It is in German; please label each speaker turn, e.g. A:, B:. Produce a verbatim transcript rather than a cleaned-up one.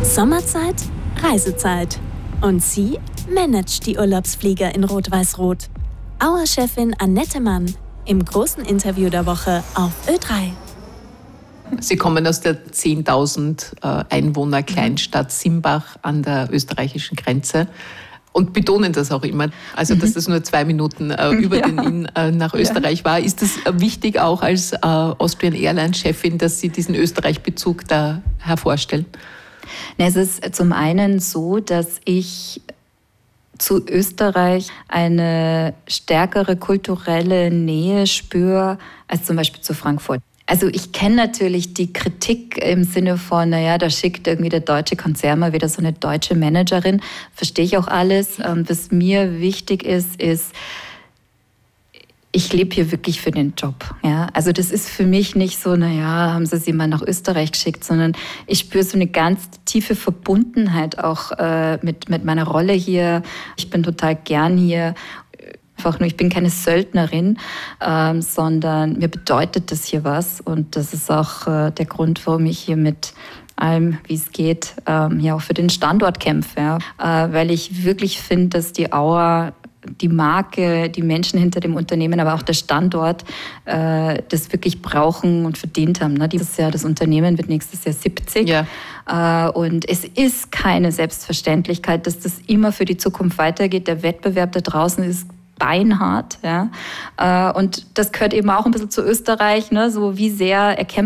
A: Sommerzeit, Reisezeit. Und sie managt die Urlaubsflieger in Rot-Weiß-Rot. Auer-Chefin Annette Mann im großen Interview der Woche auf Ö drei.
B: Sie kommen aus der zehntausend Einwohner Kleinstadt Simbach an der österreichischen Grenze und betonen das auch immer. Also, dass das nur zwei Minuten äh, über ja. den Inn äh, nach Österreich ja. war. Ist das wichtig auch als äh, Austrian Airlines Chefin, dass Sie diesen Österreich-Bezug da hervorstellen?
C: Es ist zum einen so, dass ich zu Österreich eine stärkere kulturelle Nähe spüre als zum Beispiel zu Frankfurt. Also ich kenne natürlich die Kritik im Sinne von, naja, da schickt irgendwie der deutsche Konzern mal wieder so eine deutsche Managerin. Verstehe ich auch alles. Was mir wichtig ist, ist, ich lebe hier wirklich für den Job. Ja? Also das ist für mich nicht so, naja, haben sie sie mal nach Österreich geschickt, sondern ich spüre so eine ganz tiefe Verbundenheit auch äh, mit, mit meiner Rolle hier. Ich bin total gern hier. Einfach nur, ich bin keine Söldnerin, ähm, sondern mir bedeutet das hier was. Und das ist auch äh, der Grund, warum ich hier mit allem, wie es geht, ähm, ja auch für den Standort kämpfe. Ja? Äh, weil ich wirklich finde, dass die Auer, die Marke, die Menschen hinter dem Unternehmen, aber auch der Standort, äh, das wirklich brauchen und verdient haben. Ne? Dieses Jahr, das Unternehmen wird nächstes Jahr siebzig. Ja. Äh, und es ist keine Selbstverständlichkeit, dass das immer für die Zukunft weitergeht. Der Wettbewerb da draußen ist beinhart. Ja? Und das gehört eben auch ein bisschen zu Österreich, ne? So wie sehr erkämpft